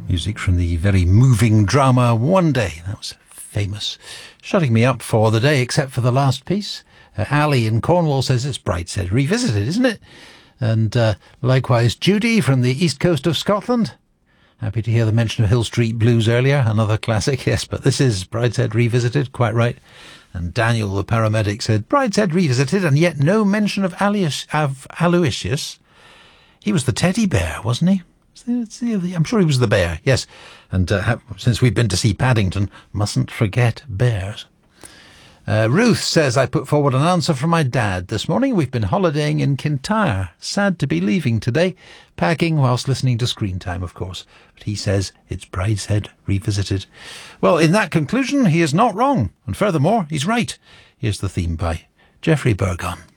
Music from the very moving drama One Day. That was famous. Shutting me up for the day, except for the last piece. Ali in Cornwall says it's Brideshead Revisited, isn't it? And likewise Judy from the east coast of Scotland. Happy to hear the mention of Hill Street Blues earlier. Another classic, yes, but this is Brideshead Revisited, quite right. And Daniel, the paramedic, said Brideshead Revisited, and yet no mention of Aloysius. He was the teddy bear, wasn't he? I'm sure he was the bear, yes. And since we've been to see Paddington, mustn't forget bears. Ruth says, I put forward an answer from my dad. This morning we've been holidaying in Kintyre. Sad to be leaving today. Packing whilst listening to Screen Time, of course. But he says it's Brideshead Revisited. Well, in that conclusion, he is not wrong. And furthermore, he's right. Here's the theme by Jeffrey Burgon.